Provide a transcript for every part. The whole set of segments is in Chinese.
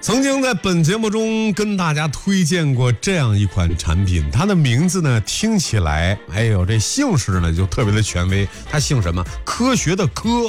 曾经在本节目中跟大家推荐过这样一款产品，它的名字呢听起来，哎呦，这姓氏呢就特别的权威，它姓什么？科学的科。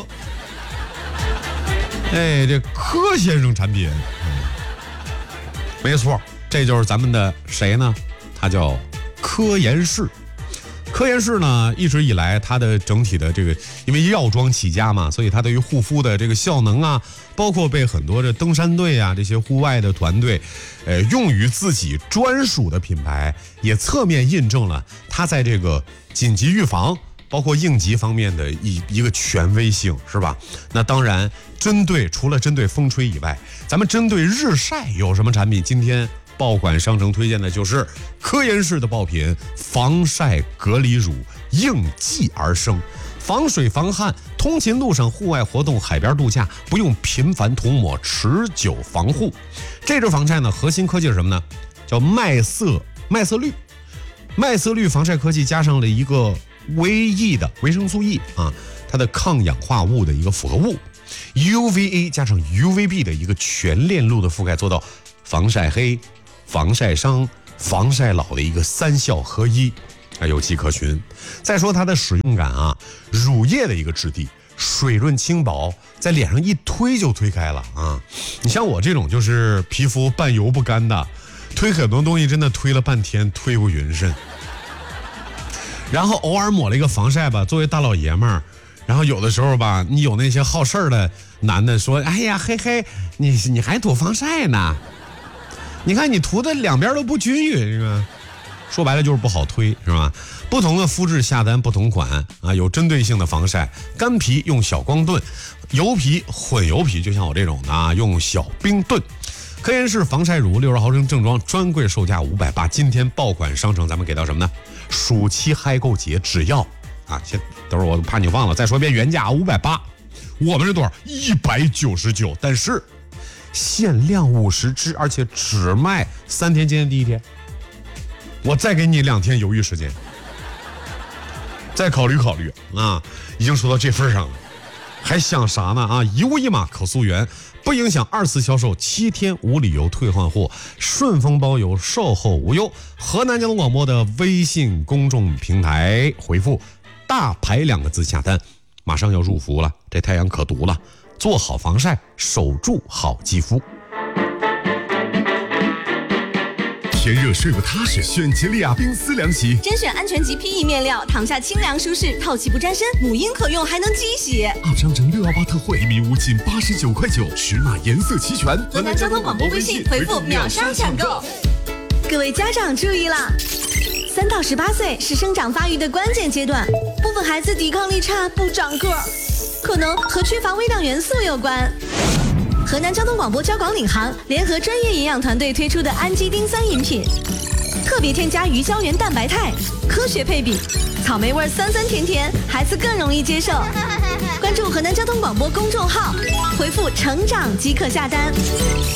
哎，这柯先生产品，没错，这就是咱们的谁呢？他叫科颜氏。科颜氏呢，一直以来它的整体的这个，因为药妆起家嘛，所以它对于护肤的这个效能啊，包括被很多的登山队啊这些户外的团队，用于自己专属的品牌，也侧面印证了它在这个紧急预防，包括应急方面的一个权威性，是吧？那当然，除了针对风吹以外，咱们针对日晒有什么产品？今天爆款商城推荐的就是科颜氏的爆品防晒隔离乳，应季而生，防水防汗，通勤路上、户外活动、海边度假不用频繁涂抹，持久防护。这支防晒呢，核心科技是什么呢？叫麦色氯。麦色氯防晒科技加上了一个微 E 的维生素 E 啊，它的抗氧化物的一个复合物 UVA 加上 UVB 的一个全链路的覆盖，做到防晒黑、防晒伤、防晒老的一个三效合一，有迹可循。再说它的使用感啊，乳液的一个质地，水润轻薄，在脸上一推就推开了啊！你像我这种就是皮肤半油不干的，推很多东西真的推了半天推不匀身。然后偶尔抹了一个防晒吧，作为大老爷们儿，然后有的时候吧，你有那些好事儿的男的说：“哎呀，嘿嘿，你还涂防晒呢？你看你涂的两边都不均匀，是吧？”说白了就是不好推，是吧？不同的肤质下单不同款啊，有针对性的防晒，干皮用小光炖，油皮混油皮就像我这种的啊，用小冰炖。科颜氏防晒乳60毫升正装，专柜售价580，今天爆款商城咱们给到什么呢？暑期嗨购节只要啊，先等会儿我怕你忘了，再说一遍，原价580，我们是多少？199，但是限量50支，而且只卖3天，今天第1天，我再给你2天犹豫时间，再考虑考虑啊！已经说到这份上了，还想啥呢啊？一物一码可溯源，不影响2次销售，7天无理由退换货，顺丰包邮，售后无忧。河南交通广播的微信公众平台回复“大牌”2个字下单，马上要入伏了，这太阳可毒了，做好防晒，守住好肌肤。 天热睡不踏实，选吉利亚冰丝凉席， 甄选安全级 PE 面料，躺下清凉舒适，透气不沾身，母婴可用，还能机洗。 商城618特惠，1米5仅89.9块，尺码颜色齐全。 河南交通广播微信回复秒杀抢购。各位家长注意啦！3到18岁是生长发育的关键阶段，部分孩子抵抗力差，不长个儿，可能和缺乏微量元素有关。河南交通广播交广领航联合专业营养团队推出的氨基丁酸饮品，特别添加鱼胶原蛋白肽，科学配比，草莓味酸酸甜甜，孩子更容易接受。关注河南交通广播公众号，回复成长即可下单。